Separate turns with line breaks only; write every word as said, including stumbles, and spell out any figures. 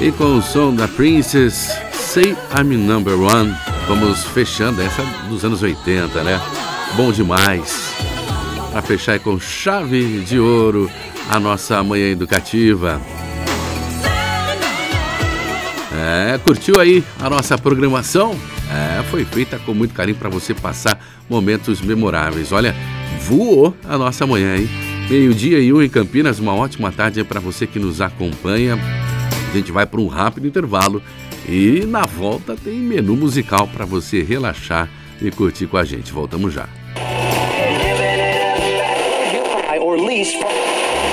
E com o som da Princess, Say I'm Number One, vamos fechando essa dos anos oitenta, né? Bom demais. Para fechar com chave de ouro a nossa manhã educativa. É, curtiu aí a nossa programação? É, foi feita com muito carinho para você passar momentos memoráveis. Olha, voou a nossa manhã, hein? Meio-dia e um em Campinas, uma ótima tarde para você que nos acompanha. A gente vai para um rápido intervalo e na volta tem menu musical para você relaxar e curtir com a gente. Voltamos já.